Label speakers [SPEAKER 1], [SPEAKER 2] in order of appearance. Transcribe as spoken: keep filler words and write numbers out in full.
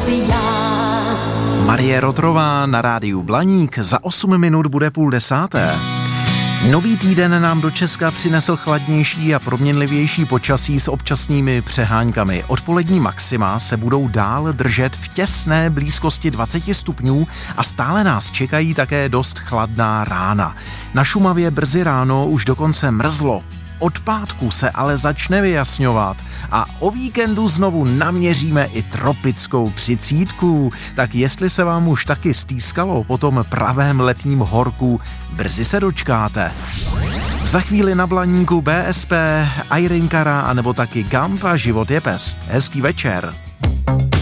[SPEAKER 1] si já.
[SPEAKER 2] Marie Rotrová na rádiu Blaník, za osm minut bude půl desáté. Nový týden nám do Česka přinesl chladnější a proměnlivější počasí s občasnými přeháňkami. Odpolední maxima se budou dál držet v těsné blízkosti dvacet stupňů a stále nás čekají také dost chladná rána. Na Šumavě brzy ráno už dokonce mrzlo. Od pátku se ale začne vyjasňovat a o víkendu znovu naměříme i tropickou třicítku. Tak jestli se vám už taky stýskalo po tom pravém letním horku, brzy se dočkáte. Za chvíli na Blaníku B S P, Irene Cara a nebo taky Gump a Život je pes. Hezký večer.